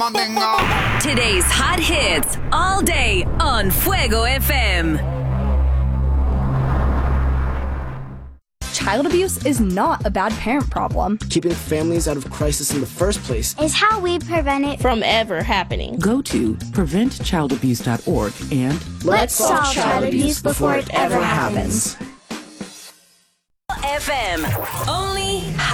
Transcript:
Today's hot hits all day on Fuego FM. Child abuse is not a bad parent problem. Keeping families out of crisis in the first place is how we prevent it from ever happening. Go to preventchildabuse.org and let's solve child abuse before it ever happens. FM. Only